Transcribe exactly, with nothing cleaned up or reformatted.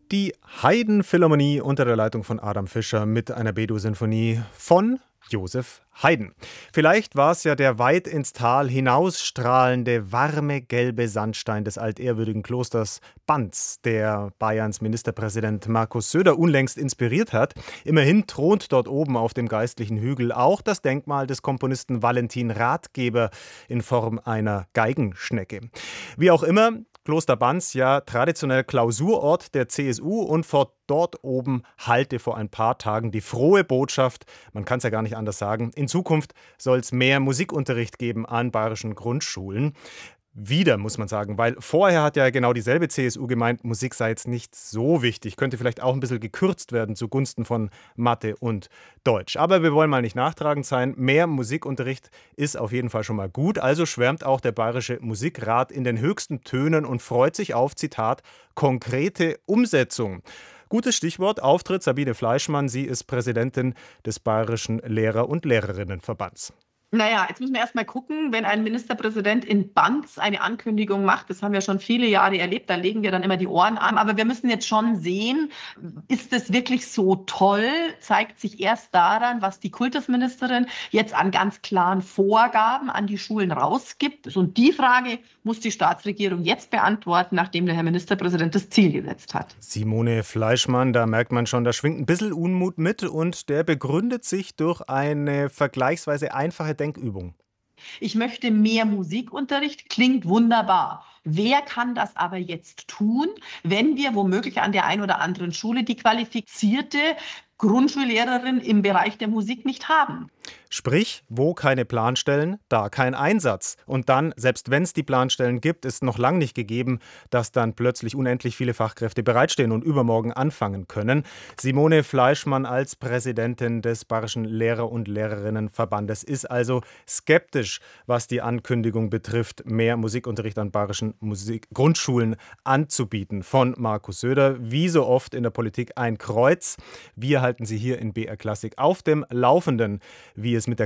Die Haydn-Philharmonie unter der Leitung von Adam Fischer mit einer B-Dur-Sinfonie von Joseph Haydn. Vielleicht war es ja der weit ins Tal hinausstrahlende, warme, gelbe Sandstein des altehrwürdigen Klosters Banz, der Bayerns Ministerpräsident Markus Söder unlängst inspiriert hat. Immerhin thront dort oben auf dem geistlichen Hügel auch das Denkmal des Komponisten Valentin Rathgeber in Form einer Geigenschnecke. Wie auch immer, Kloster Banz, ja traditionell Klausurort der C S U, und vor dort oben hallte vor ein paar Tagen die frohe Botschaft, man kann es ja gar nicht anders sagen, in Zukunft soll es mehr Musikunterricht geben an bayerischen Grundschulen. Wieder, muss man sagen, weil vorher hat ja genau dieselbe C S U gemeint, Musik sei jetzt nicht so wichtig, könnte vielleicht auch ein bisschen gekürzt werden zugunsten von Mathe und Deutsch. Aber wir wollen mal nicht nachtragend sein, mehr Musikunterricht ist auf jeden Fall schon mal gut, also schwärmt auch der Bayerische Musikrat in den höchsten Tönen und freut sich auf, Zitat, konkrete Umsetzung. Gutes Stichwort, Auftritt Sabine Fleischmann, sie ist Präsidentin des Bayerischen Lehrer- und Lehrerinnenverbands. Naja, jetzt müssen wir erst mal gucken, wenn ein Ministerpräsident in Banz eine Ankündigung macht, das haben wir schon viele Jahre erlebt, da legen wir dann immer die Ohren an. Aber wir müssen jetzt schon sehen, ist es wirklich so toll? Zeigt sich erst daran, was die Kultusministerin jetzt an ganz klaren Vorgaben an die Schulen rausgibt. Und die Frage muss die Staatsregierung jetzt beantworten, nachdem der Herr Ministerpräsident das Ziel gesetzt hat. Simone Fleischmann, da merkt man schon, da schwingt ein bisschen Unmut mit und der begründet sich durch eine vergleichsweise einfache Denkübung. Ich möchte mehr Musikunterricht, klingt wunderbar. Wer kann das aber jetzt tun, wenn wir womöglich an der einen oder anderen Schule die qualifizierte Grundschullehrerin im Bereich der Musik nicht haben? Sprich, wo keine Planstellen, da kein Einsatz. Und dann, selbst wenn es die Planstellen gibt, ist noch lange nicht gegeben, dass dann plötzlich unendlich viele Fachkräfte bereitstehen und übermorgen anfangen können. Simone Fleischmann als Präsidentin des Bayerischen Lehrer- und Lehrerinnenverbandes ist also skeptisch, was die Ankündigung betrifft, mehr Musikunterricht an bayerischen Musik- Grundschulen anzubieten. Von Markus Söder, wie so oft in der Politik, ein Kreuz. Wir halten Sie hier in B R Klassik auf dem Laufenden, wie es mit der